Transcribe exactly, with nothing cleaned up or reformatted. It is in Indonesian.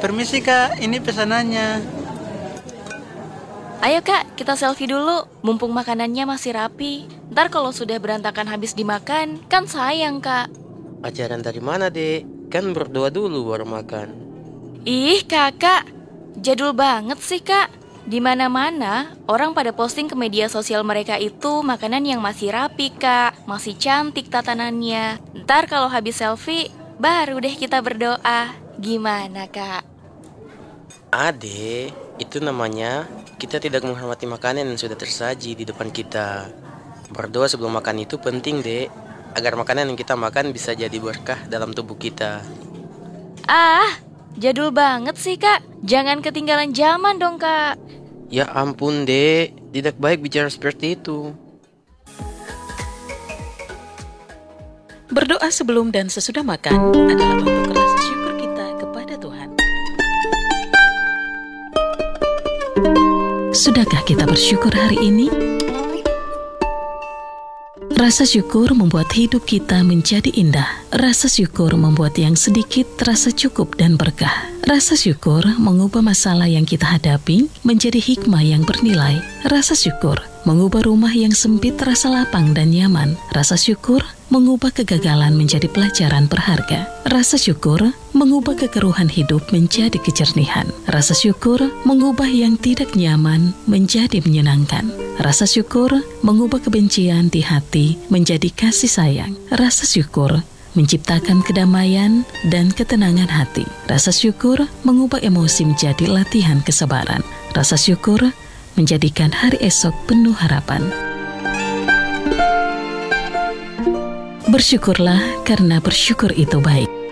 Permisi kak, ini pesanannya. Ayo kak, kita selfie dulu. Mumpung makanannya masih rapi. Ntar kalau sudah berantakan habis dimakan, kan sayang kak. Ajaran dari mana, Dek? Kan berdoa dulu baru makan. Ih kakak, jadul banget sih kak. Di mana-mana orang pada posting ke media sosial mereka itu makanan yang masih rapi kak, masih cantik tatanannya. Ntar kalau habis selfie, baru deh kita berdoa. Gimana kak? Ade, itu namanya kita tidak menghormati makanan yang sudah tersaji di depan kita. Berdoa sebelum makan itu penting, Dek, agar makanan yang kita makan bisa jadi berkah dalam tubuh kita. Ah, jadul banget sih kak. Jangan ketinggalan zaman dong kak. Ya ampun, Dek, tidak baik bicara seperti itu. Berdoa sebelum dan sesudah makan adalah bentuk rasa syukur kita kepada Tuhan. Sudahkah kita bersyukur hari ini? Rasa syukur membuat hidup kita menjadi indah. Rasa syukur membuat yang sedikit terasa cukup dan berkah. Rasa syukur mengubah masalah yang kita hadapi menjadi hikmah yang bernilai. Rasa syukur mengubah rumah yang sempit terasa lapang dan nyaman. Rasa syukur mengubah kegagalan menjadi pelajaran berharga. Rasa syukur mengubah kekeruhan hidup menjadi kejernihan. Rasa syukur mengubah yang tidak nyaman menjadi menyenangkan. Rasa syukur mengubah kebencian di hati menjadi kasih sayang. Rasa syukur menciptakan kedamaian dan ketenangan hati. Rasa syukur mengubah emosi menjadi latihan kesabaran. Rasa syukur menjadikan hari esok penuh harapan. Bersyukurlah karena bersyukur itu baik.